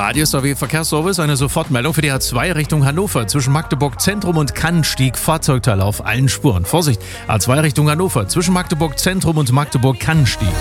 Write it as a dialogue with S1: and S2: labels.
S1: Radio Verkehrsservice, eine Sofortmeldung für die A2 Richtung Hannover. Zwischen Magdeburg Zentrum und Kannenstieg Fahrzeugteile auf allen Spuren. Vorsicht, A2 Richtung Hannover. Zwischen Magdeburg Zentrum und Magdeburg Kannenstieg.